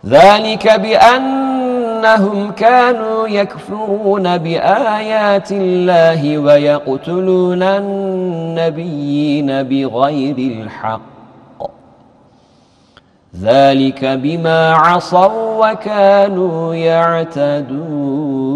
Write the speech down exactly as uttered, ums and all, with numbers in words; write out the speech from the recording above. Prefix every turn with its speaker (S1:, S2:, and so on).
S1: ذلك بأنهم كانوا يكفرون بآيات الله ويقتلون النبيين بغير الحق ذلك بما عصوا وكانوا يعتدون